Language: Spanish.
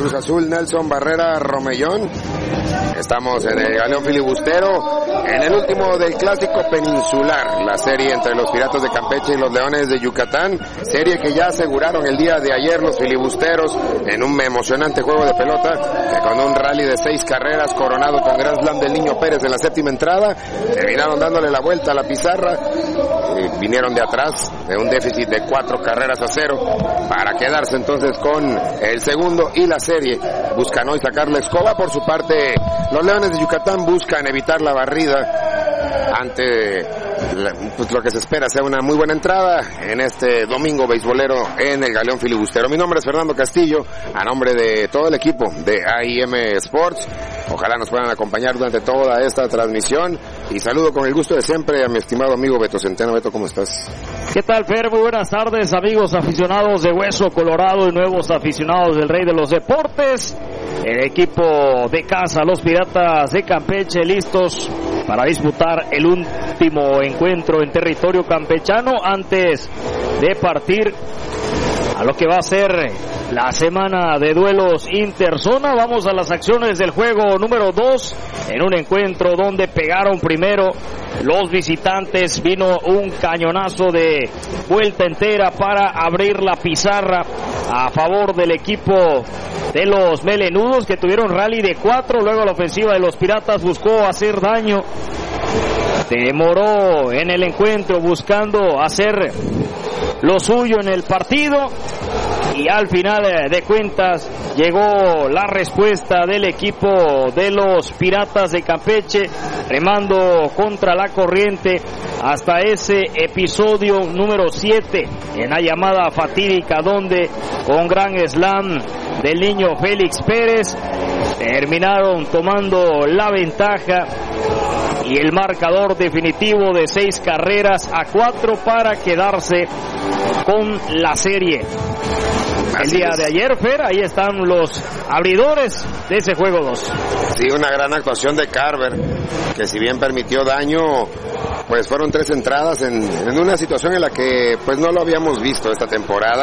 Cruz Azul, Nelson Barrera Romellón. Estamos en el Galeón Filibustero, en el último del Clásico Peninsular, la serie entre los Piratas de Campeche y los Leones de Yucatán, serie que ya aseguraron el día de ayer los filibusteros en un emocionante juego de pelota, que con un rally de 6 carreras coronado con Grand Slam del Niño Pérez en la séptima entrada, terminaron dándole la vuelta a la pizarra, vinieron de atrás de un déficit de 4 carreras a 0 para quedarse entonces con el segundo y la serie. Buscan hoy sacar la escoba. Por su parte, los Leones de Yucatán buscan evitar la barrida ante pues lo que se espera sea una muy buena entrada en este domingo beisbolero en el Galeón Filibustero. Mi nombre es Fernando Castillo, a nombre de todo el equipo de AIM Sports. Ojalá nos puedan acompañar durante toda esta transmisión y saludo con el gusto de siempre a mi estimado amigo Beto Centeno. Beto, ¿cómo estás? ¿Qué tal, Fer? Muy buenas tardes, amigos aficionados de Hueso Colorado y nuevos aficionados del Rey de los Deportes. El equipo de casa, los Piratas de Campeche, listos para disputar el último encuentro en territorio campechano antes de partir a lo que va a ser la semana de duelos interzona. Vamos a las acciones del juego número 2, en un encuentro donde pegaron primero los visitantes. Vino un cañonazo de vuelta entera para abrir la pizarra a favor del equipo de los melenudos, que tuvieron rally de 4. Luego la ofensiva de los Piratas buscó hacer daño, demoró en el encuentro buscando hacer lo suyo en el partido, y al final de cuentas llegó la respuesta del equipo de los Piratas de Campeche, remando contra la corriente hasta ese episodio número 7 en la llamada fatídica, donde con gran slam del niño Félix Pérez terminaron tomando la ventaja y el marcador definitivo de 6 carreras a 4 para quedarse con la serie. El día de ayer, Fer, ahí están los abridores de ese juego 2. Sí, una gran actuación de Carver, que si bien permitió daño, pues fueron 3 entradas en una situación en la que pues no lo habíamos visto esta temporada.